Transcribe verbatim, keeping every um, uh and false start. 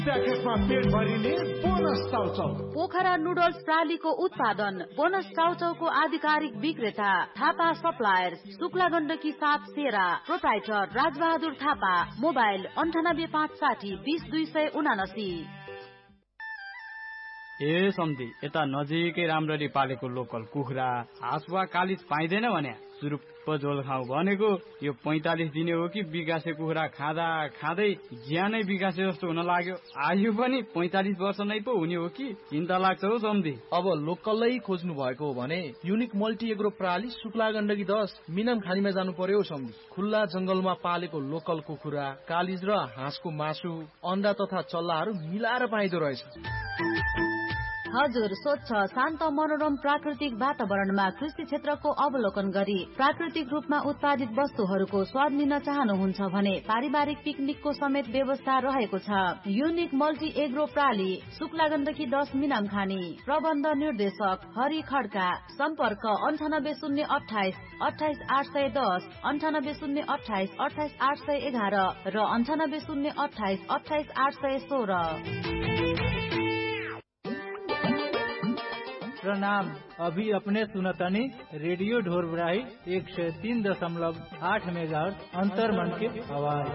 प्याकेटमा पेट भरिने bonus chow chow. Pokhara noodles प्रालीको उत्पादन, bonus चाउचाउको आधिकारिक विक्रेता थापा सप्लायर्स, शुक्ला गण्डकी सात सेरा, प्रोप्राइटर राजबहादुर थापा। मोबाइल अन्ठानब्बे पाँच साठी बीस दुई सय उनासी। ए सम्धी, यता नजिकै राम्ररी पालेको लोकल कुखुरा, हाँस वा कालिज पाइँदैन भने सुरुप्प झोल खाऊ भनेको यो पैंतालिस दिने हो कि विकासे कुखुरा खाँदा खाँदै ज्यानै विकासे जस्तो हुन लाग्यो। आयु पनि पैंतालिस वर्ष नै पो हुने हो कि चिन्ता लाग्छ हो सम्धी। अब लोकलै खोज्नु भएको हो भने unique multi agro प्राली, Shukla Gandaki दस, मिनम खानीमा जानु पर्यो सम्धी। खुल्ला जंगलमा पालेको लोकल कुखुरा, कालिज र हाँसको मासु, अन्डा तथा चल्लाहरू मिलाएर पाइदो रहेछ। हजुर, स्वच्छ शान्त मनोरम प्राकृतिक वातावरणमा कृषि क्षेत्रको अवलोकन गरी प्राकृतिक रूपमा उत्पादित वस्तुहरूको स्वाद लिन चाहनुहुन्छ भने पारिवारिक पिकनिकको समेत व्यवस्था रहेको छ। Unique multi agro प्राली, Shukla Gandaki दस, मिनाम खानी। प्रबन्ध निर्देशक हरि खड्का। सम्पर्क अन्ठानब्बे शून्य अठाइस अठाइस आठ सय दस, अन्ठानब्बे शून्य अठाइस अठाइस आठ सय एघार र अन्ठानब्बे शून्य अठाइस अठाइस आठ सय सोह्र। प्रणाम। अभी अपने सुनतनी रेडियो ढोरबराही एक सौ तीन दशमलव आठ मेगाहर्ट्ज अंतर्मन की आवाज।